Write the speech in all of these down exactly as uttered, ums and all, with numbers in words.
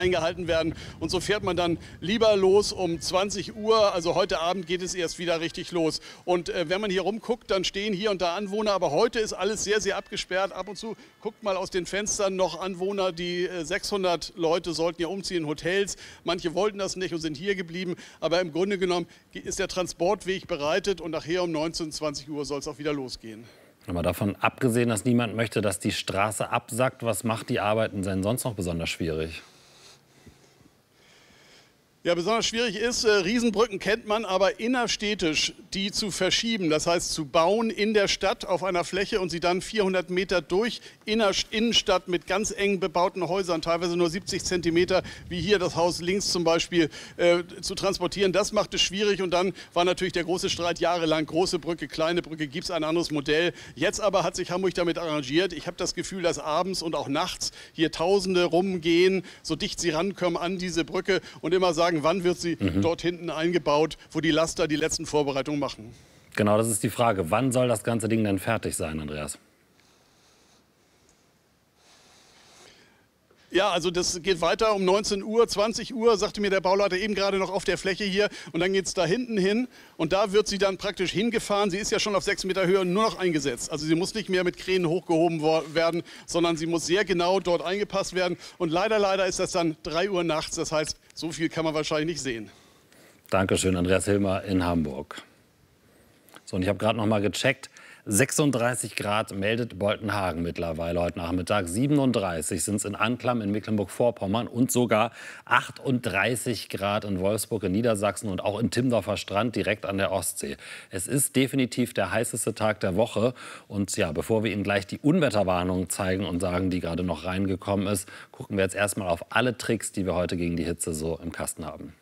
eingehalten werden. Und so fährt man dann lieber los um zwanzig Uhr. Also heute Abend geht es erst wieder richtig los. Und äh, wenn man hier rumguckt, dann stehen hier und da Anwohner. Aber heute ist alles sehr, sehr abgesperrt. Ab und zu guckt mal aus den Fenstern noch Anwohner. Die äh, sechshundert Leute sollten ja umziehen in Hotels. Manche wollten das nicht und sind hier geblieben. Aber im Grunde genommen ist der Transportweg bereitet. Und nachher um neunzehn, zwanzig Uhr soll es auch wieder losgehen. Aber davon abgesehen, dass niemand möchte, dass die Straße absackt, was macht die Arbeiten denn sonst noch besonders schwierig? Ja, besonders schwierig ist, äh, Riesenbrücken kennt man, aber innerstädtisch die zu verschieben, das heißt zu bauen in der Stadt auf einer Fläche und sie dann vierhundert Meter durch Inner Innenstadt mit ganz eng bebauten Häusern, teilweise nur siebzig Zentimeter, wie hier das Haus links zum Beispiel, äh, zu transportieren. Das macht es schwierig und dann war natürlich der große Streit jahrelang, große Brücke, kleine Brücke, gibt es ein anderes Modell. Jetzt aber hat sich Hamburg damit arrangiert. Ich habe das Gefühl, dass abends und auch nachts hier Tausende rumgehen, so dicht sie rankommen an diese Brücke und immer sagen, wann wird sie mhm. dort hinten eingebaut, wo die Laster die letzten Vorbereitungen machen. Genau, das ist die Frage. Wann soll das ganze Ding denn fertig sein, Andreas? Ja, also das geht weiter um neunzehn Uhr, zwanzig Uhr, sagte mir der Bauleiter eben gerade noch auf der Fläche hier. Und dann geht es da hinten hin und da wird sie dann praktisch hingefahren. Sie ist ja schon auf sechs Meter Höhe und nur noch eingesetzt. Also sie muss nicht mehr mit Kränen hochgehoben werden, sondern sie muss sehr genau dort eingepasst werden. Und leider, leider ist das dann drei Uhr nachts. Das heißt, so viel kann man wahrscheinlich nicht sehen. Dankeschön, Andreas Hilmer in Hamburg. So, und ich habe gerade noch mal gecheckt. sechsunddreißig Grad meldet Boltenhagen mittlerweile heute Nachmittag. siebenunddreißig sind es in Anklam in Mecklenburg-Vorpommern und sogar achtunddreißig Grad in Wolfsburg in Niedersachsen und auch in Timmendorfer Strand direkt an der Ostsee. Es ist definitiv der heißeste Tag der Woche. Und ja, bevor wir Ihnen gleich die Unwetterwarnung zeigen und sagen, die gerade noch reingekommen ist, gucken wir jetzt erstmal auf alle Tricks, die wir heute gegen die Hitze so im Kasten haben.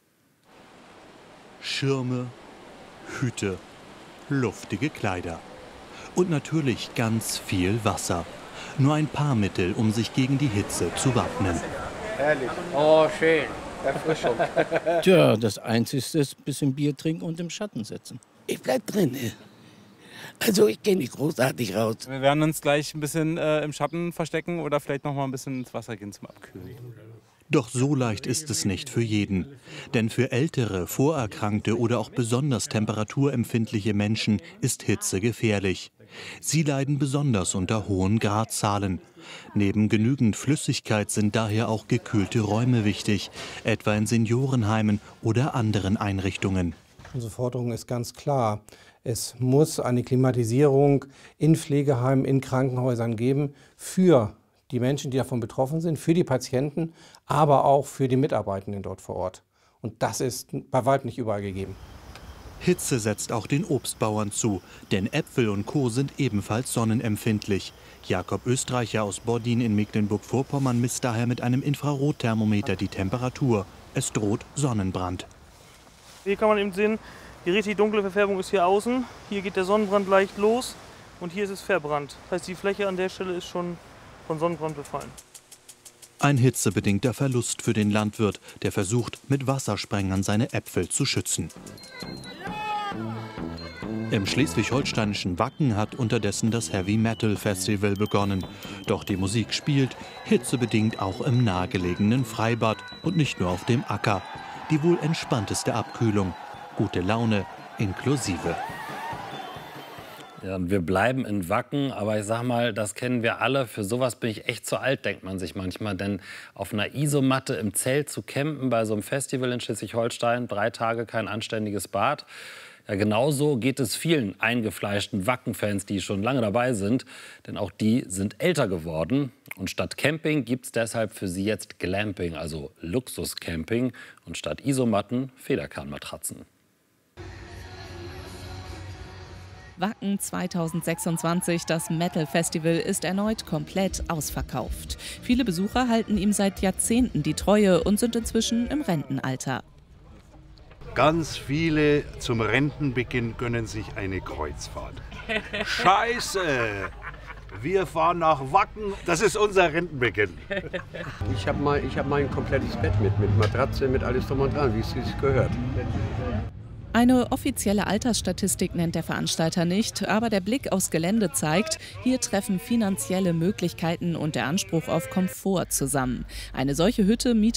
Schirme, Hüte, luftige Kleider. Und natürlich ganz viel Wasser. Nur ein paar Mittel, um sich gegen die Hitze zu wappnen. Herrlich. Oh, schön. Erfrischung. Tja, das Einzige ist ein bisschen Bier trinken und im Schatten sitzen. Ich bleib drin. Also ich gehe nicht großartig raus. Wir werden uns gleich ein bisschen äh, im Schatten verstecken oder vielleicht noch mal ein bisschen ins Wasser gehen zum Abkühlen. Doch so leicht ist es nicht für jeden. Denn für ältere, vorerkrankte oder auch besonders temperaturempfindliche Menschen ist Hitze gefährlich. Sie leiden besonders unter hohen Gradzahlen. Neben genügend Flüssigkeit sind daher auch gekühlte Räume wichtig, etwa in Seniorenheimen oder anderen Einrichtungen. Unsere Forderung ist ganz klar. Es muss eine Klimatisierung in Pflegeheimen, in Krankenhäusern geben für die Menschen, die davon betroffen sind, für die Patienten, aber auch für die Mitarbeitenden dort vor Ort. Und das ist bei weitem nicht überall gegeben. Hitze setzt auch den Obstbauern zu, denn Äpfel und Co. sind ebenfalls sonnenempfindlich. Jakob Österreicher aus Boddin in Mecklenburg-Vorpommern misst daher mit einem Infrarotthermometer die Temperatur. Es droht Sonnenbrand. Hier kann man eben sehen, die richtig dunkle Verfärbung ist hier außen. Hier geht der Sonnenbrand leicht los und hier ist es verbrannt. Das heißt, die Fläche an der Stelle ist schon von Sonnenbrand befallen. Ein hitzebedingter Verlust für den Landwirt, der versucht, mit Wassersprengern seine Äpfel zu schützen. Im schleswig-holsteinischen Wacken hat unterdessen das Heavy Metal Festival begonnen. Doch die Musik spielt, hitzebedingt auch im nahegelegenen Freibad und nicht nur auf dem Acker. Die wohl entspannteste Abkühlung. Gute Laune inklusive. Ja, und wir bleiben in Wacken, aber ich sag mal, das kennen wir alle. Für sowas bin ich echt zu alt, denkt man sich manchmal. Denn auf einer Isomatte im Zelt zu campen bei so einem Festival in Schleswig-Holstein, drei Tage kein anständiges Bad. Ja, genauso geht es vielen eingefleischten Wacken-Fans, die schon lange dabei sind. Denn auch die sind älter geworden. Und statt Camping gibt es deshalb für sie jetzt Glamping, also Luxuscamping. Und statt Isomatten Federkernmatratzen. Wacken zweitausendsechsundzwanzig, das Metal Festival, ist erneut komplett ausverkauft. Viele Besucher halten ihm seit Jahrzehnten die Treue und sind inzwischen im Rentenalter. Ganz viele zum Rentenbeginn gönnen sich eine Kreuzfahrt. Scheiße! Wir fahren nach Wacken, das ist unser Rentenbeginn. Ich habe mein, ich hab mein komplettes Bett mit, mit Matratze, mit alles drum und dran, wie es sich gehört. Eine offizielle Altersstatistik nennt der Veranstalter nicht, aber der Blick aufs Gelände zeigt, hier treffen finanzielle Möglichkeiten und der Anspruch auf Komfort zusammen. Eine solche Hütte mietet